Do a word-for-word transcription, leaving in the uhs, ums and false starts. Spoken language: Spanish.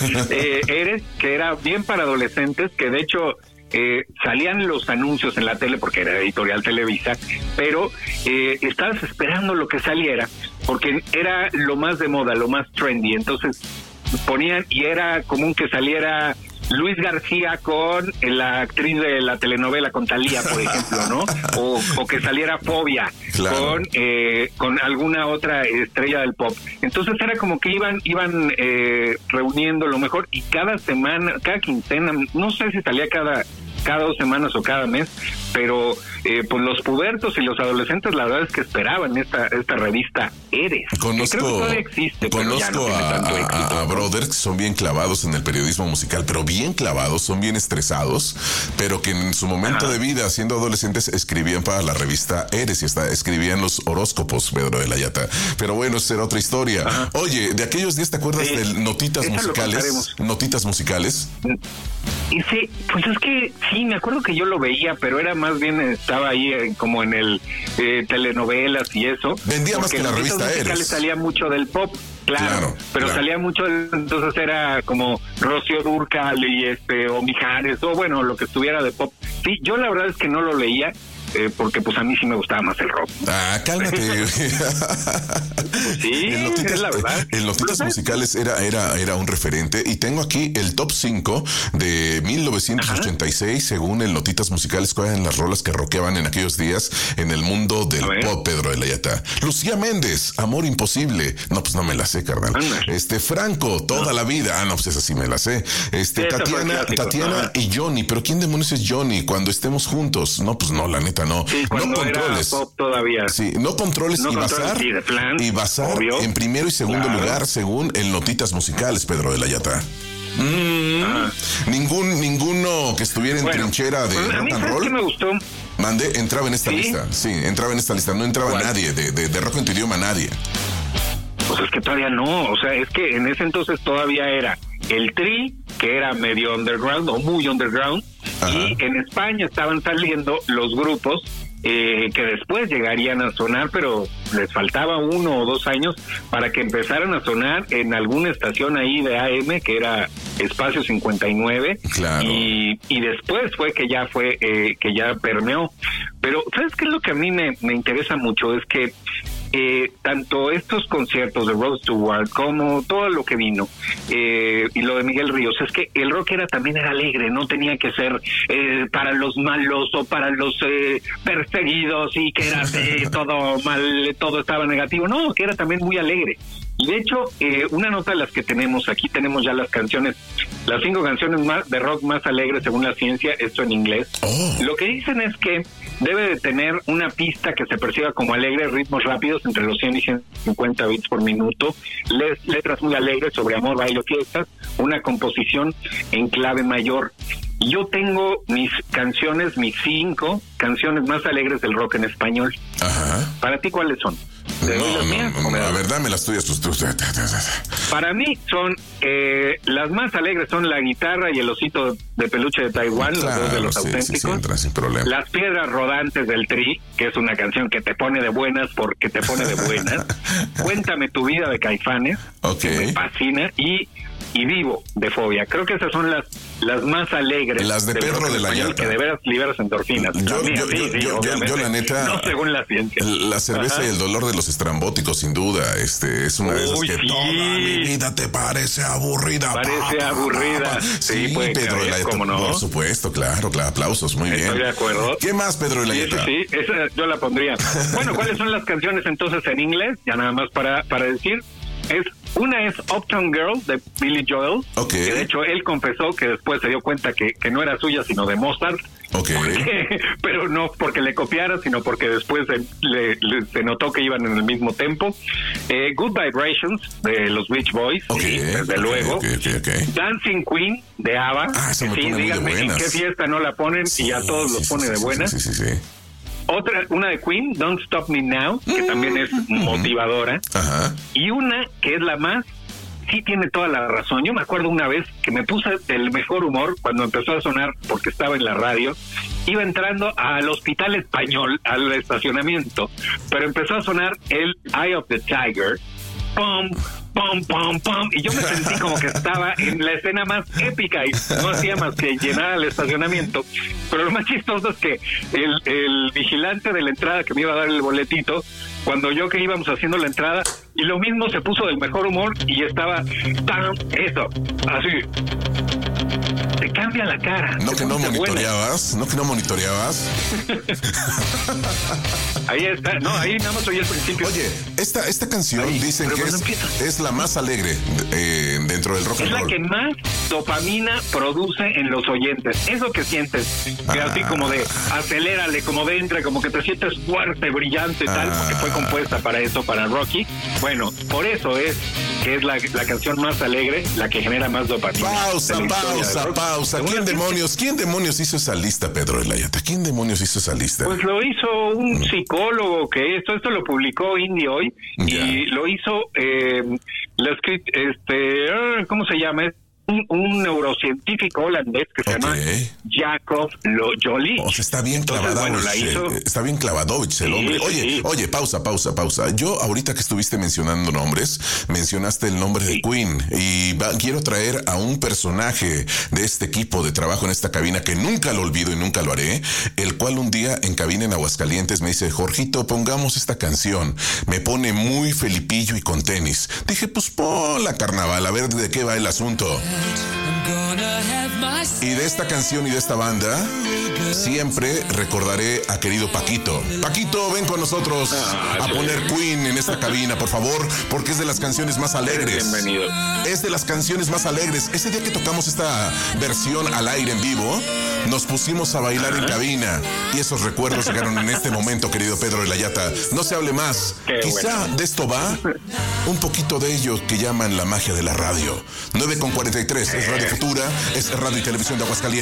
eh, Eres, que era bien para adolescentes, que de hecho eh, salían los anuncios en la tele porque era editorial Televisa, pero eh, estabas esperando lo que saliera porque era lo más de moda, lo más trendy. Entonces ponían, y era común que saliera Luis García con la actriz de la telenovela, con Thalía, por ejemplo, ¿no? O, o que saliera Fobia, claro, con eh, con alguna otra estrella del pop. Entonces era como que iban iban eh, reuniendo lo mejor, y cada semana, cada quincena, no sé si salía cada cada dos semanas o cada mes, pero eh, pues los pubertos y los adolescentes la verdad es que esperaban esta esta revista Eres. Conozco, creo que todavía existe, conozco pero ya no a, éxito, a, a brothers que son bien clavados en el periodismo musical, pero bien clavados, son bien estresados, pero que en su momento Ajá. de vida, siendo adolescentes, escribían para la revista Eres y hasta escribían los horóscopos, Pedro de la Yata. Pero bueno, esa era otra historia. Ajá. Oye, de aquellos días, ¿te acuerdas sí. de Notitas Esa Musicales? Notitas Musicales. Y sí, pues es que sí, me acuerdo que yo lo veía, pero era más bien, estaba ahí eh, como en el eh, telenovelas y eso. Vendía más que la revista Eres. Salía mucho del pop, claro, claro pero claro. salía mucho, entonces era como Rocío Dúrcal y este, o Mijares, o bueno, lo que estuviera de pop. Sí, yo la verdad es que no lo leía, Eh, porque pues a mí sí me gustaba más el rock. Ah, cálmate. Sí, el Notitas, es la verdad. El Notitas Musicales era, era, era un referente, y tengo aquí el top cinco de mil novecientos ochenta y seis, Ajá. según el Notitas Musicales, cuáles eran las rolas que rockeaban en aquellos días en el mundo del pop, Pedro de la Yata. Lucía Méndez, Amor Imposible. No, pues no me la sé, carnal. Anda. Este, Franco, Toda no. la Vida. Ah, no, pues esa sí me la sé. Este, sí, Tatiana, Tatiana y Johnny. Pero ¿quién demonios es Johnny? Cuando estemos juntos. No, pues no, la neta no. Sí, no controles. Era pop todavía. Sí, no controles no y controles, Bazar. Sí, de plan, y Bazar obvio. en primero y segundo claro. lugar, según el Notitas Musicales, Pedro de la Yata. Mm, ningún ninguno que estuviera en bueno, trinchera de pues, rock and roll. ¿Qué me gustó? Mande, entraba en esta ¿Sí? lista. Sí, entraba en esta lista. No entraba ¿Cuál? nadie de, de, de rock en tu idioma, nadie. Pues es que todavía no. O sea, es que en ese entonces todavía era el Tri, que era medio underground o muy underground. Ajá. Y en España estaban saliendo los grupos eh, que después llegarían a sonar, pero les faltaba uno o dos años para que empezaran a sonar en alguna estación ahí de A M, que era Espacio cincuenta y nueve. Claro. Y, y después fue que ya fue, eh, que ya permeó. Pero, ¿sabes qué es lo que a mí me, me interesa mucho? Es que Eh, tanto estos conciertos de Rod Stewart como todo lo que vino eh, y lo de Miguel Ríos, es que el rock era también era alegre, no tenía que ser eh, para los malos o para los eh, perseguidos y que era eh, todo mal, todo estaba negativo, no, que era también muy alegre. Y de hecho, eh, una nota de las que tenemos, aquí tenemos ya las canciones, las cinco canciones más de rock más alegres según la ciencia, esto en inglés. Oh. Lo que dicen es que debe de tener una pista que se perciba como alegre, ritmos rápidos entre los cien y ciento cincuenta bits por minuto, les, letras muy alegres sobre amor, baile, fiestas, una composición en clave mayor. Yo tengo mis canciones, mis cinco canciones más alegres del rock en español. Ajá. ¿Para ti cuáles son? ¿Te no, no, mías, no, no, a ver, dame las tuyas. Pues, tú. Para mí son, eh, las más alegres son La Guitarra y El Osito de Peluche de Taiwán, claro, los dos de los sí, auténticos. Sí, sí, entra sin problema. Las Piedras Rodantes del Tri, que es una canción que te pone de buenas porque te pone de buenas. Cuéntame tu vida de Caifanes, okay. que me fascina, y y Vivo de Fobia. Creo que esas son las las más alegres. Las de Pedro de la Yata. Que de veras liberas endorfinas. Yo, mía, yo, sí, yo, sí, yo, yo, yo la neta. No según la ciencia. La cerveza Ajá. y el dolor de los estrambóticos, sin duda. Este es una de esas Uy, que sí. toda mi vida te parece aburrida. Parece pa, aburrida. Pa, pa. Sí, sí Pedro caber, de la Yata. ¿Cómo no? Por supuesto, claro, claro. Aplausos, muy Estoy bien. Estoy de acuerdo. ¿Qué más, Pedro de la Yata? Sí, sí, esa yo la pondría. Bueno, ¿cuáles son las canciones entonces en inglés? Ya nada más para, para decir. Es una es Uptown Girl de Billy Joel, okay. que de hecho él confesó que después se dio cuenta que, que no era suya sino de Mozart, okay. porque, pero no porque le copiara, sino porque después se, le, le, se notó que iban en el mismo tempo. eh, Good Vibrations de los Beach Boys, okay. sí, desde okay, luego. okay, okay, okay. Dancing Queen de ABBA, ah, que sí, díganme en qué fiesta no la ponen sí, y a todos sí, los pone sí, de sí, buenas. sí, sí, sí, sí. Otra, una de Queen, Don't Stop Me Now, que mm. también es motivadora. Ajá. Y una que es la más, sí tiene toda la razón. Yo me acuerdo una vez que me puse del mejor humor cuando empezó a sonar, porque estaba en la radio. Iba entrando al Hospital Español, al estacionamiento, pero empezó a sonar el Eye of the Tiger. Pum, pum, pam, pam, pam, y yo me sentí como que estaba en la escena más épica y no hacía más que llenar el estacionamiento. Pero lo más chistoso es que el, el vigilante de la entrada que me iba a dar el boletito, cuando yo que íbamos haciendo la entrada, y lo mismo se puso del mejor humor y estaba tan eso, así. Te cambia la cara. No que no monitoreabas, no que no monitoreabas. Ahí está, no, ahí nada más oí el principio. Oye, esta, esta canción ahí, dicen que es, es la más alegre eh, dentro del rock and roll. Es la que más dopamina produce en los oyentes. Eso que sientes, que ah. así como de acelérale, como de entre, como que te sientes fuerte, brillante, ah. tal, porque fue compuesta para eso, para Rocky. Bueno, por eso es que es la, la canción más alegre, la que genera más dopamina. Pausa, pausa, pausa. ¿Quién demonios, quién demonios hizo esa lista, Pedro de la Yata? ¿Quién demonios hizo esa lista? Pues lo hizo un psicólogo que esto, esto lo publicó Indie hoy, yeah. y lo hizo eh, la escrit, este, ¿cómo se llama? Un, un neurocientífico holandés que se okay. llama Jacob Joly. O sea, está bien clavadovich, bueno, hizo... está bien clavadovich el sí, hombre. Oye, sí. oye, pausa, pausa, pausa. Yo ahorita que estuviste mencionando nombres, mencionaste el nombre sí. de Queen y va, quiero traer a un personaje de este equipo de trabajo en esta cabina que nunca lo olvido y nunca lo haré, el cual un día en cabina en Aguascalientes me dice, Jorgito, pongamos esta canción. Me pone muy felipillo y con tenis. Dije, pues ponla, carnaval, a ver de qué va el asunto. Y de esta canción y de esta banda siempre recordaré a querido Paquito. Paquito, ven con nosotros ah, a sí. poner Queen en esta cabina, por favor, porque es de las canciones más alegres. Bienvenido. Es de las canciones más alegres. Ese día que tocamos esta versión al aire en vivo, nos pusimos a bailar en cabina y esos recuerdos llegaron en este momento, querido Pedro de la Yata. No se hable más. Qué Quizá bueno. de esto va un poquito de ello que llaman la magia de la radio. nueve con cuarenta y tres es Radio Futura, es Radio y Televisión de Aguascalientes.